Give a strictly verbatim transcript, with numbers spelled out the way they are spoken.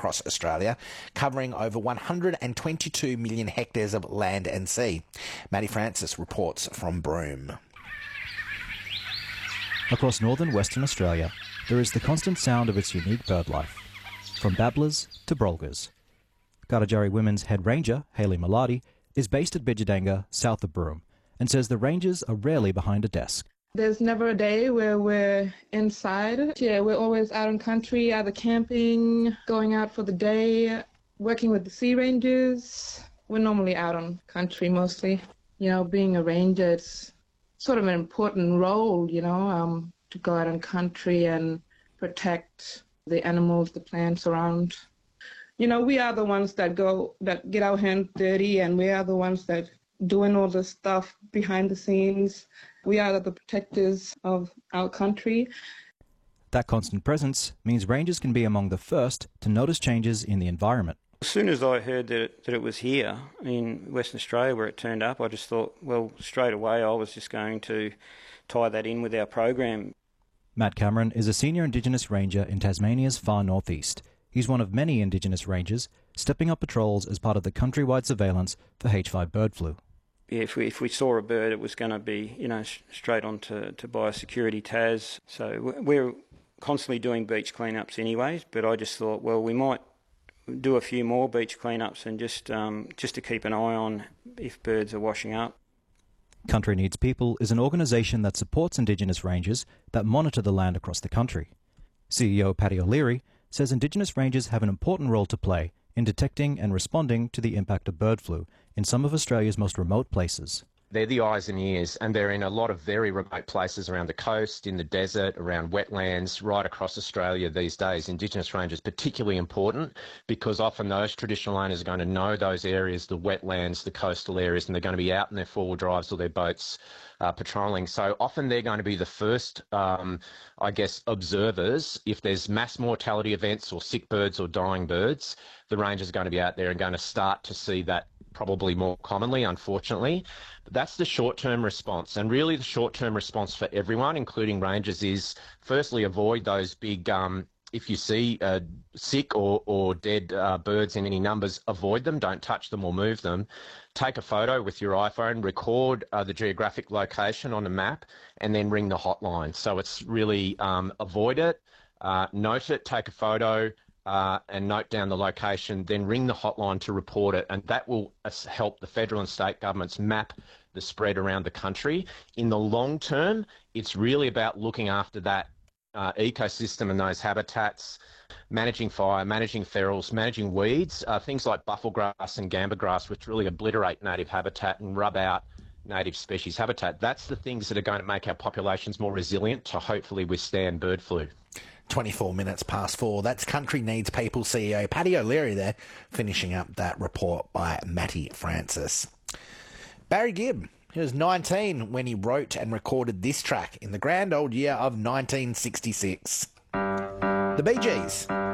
across Australia, covering over one hundred twenty-two million hectares of land and sea. Matty Francis reports from Broome. Across northern Western Australia, there is the constant sound of its unique bird life, from babblers to brolgers. Gurudjari Women's head ranger, Hayley Maladi, is based at Bidjadanga, south of Broome, and says the rangers are rarely behind a desk. There's never a day where we're inside. Yeah, we're always out in country, either camping, going out for the day, working with the sea rangers. We're normally out on country mostly. You know, being a ranger, it's sort of an important role, you know, um, to go out in country and protect the animals, the plants around. You know, we are the ones that go, that get our hands dirty, and we are the ones that doing all the stuff behind the scenes. We are the protectors of our country. That constant presence means rangers can be among the first to notice changes in the environment. As soon as I heard that it, that it was here in Western Australia where it turned up, I just thought, well, straight away I was just going to tie that in with our program. Matt Cameron is a senior Indigenous ranger in Tasmania's far northeast. He's one of many Indigenous rangers stepping up patrols as part of the countrywide surveillance for H five bird flu. Yeah, if we if we saw a bird, it was going to be, you know, straight on to, to biosecurity T A S. So we're constantly doing beach cleanups anyways, but I just thought, well, we might do a few more beach cleanups and just um, just to keep an eye on if birds are washing up. Country Needs People is an organisation that supports Indigenous rangers that monitor the land across the country. C E O Paddy O'Leary says Indigenous rangers have an important role to play in detecting and responding to the impact of bird flu in some of Australia's most remote places. They're the eyes and ears, and they're in a lot of very remote places around the coast, in the desert, around wetlands, right across Australia these days. Indigenous rangers particularly important because often those traditional owners are going to know those areas, the wetlands, the coastal areas, and they're going to be out in their four-wheel drives or their boats uh, patrolling. So often they're going to be the first, um, I guess, observers. If there's mass mortality events or sick birds or dying birds, the rangers are going to be out there and going to start to see that probably more commonly, unfortunately. But that's the short-term response. And really the short-term response for everyone, including rangers, is firstly avoid those big, um, if you see uh, sick or, or dead uh, birds in any numbers, avoid them, don't touch them or move them. Take a photo with your iPhone, record uh, the geographic location on a map, and then ring the hotline. So it's really um, avoid it, uh, note it, take a photo, Uh, and note down the location, then ring the hotline to report it, and that will help the federal and state governments map the spread around the country. In the long term, it's really about looking after that uh, ecosystem and those habitats, managing fire, managing ferals, managing weeds, uh, things like bufflegrass and gamba grass, which really obliterate native habitat and rub out native species habitat. That's the things that are going to make our populations more resilient to hopefully withstand bird flu. twenty-four minutes past four. That's Country Needs People C E O Paddy O'Leary there, finishing up that report by Matty Francis. Barry Gibb, he was nineteen when he wrote and recorded this track in the grand old year of nineteen sixty-six. The Bee Gees.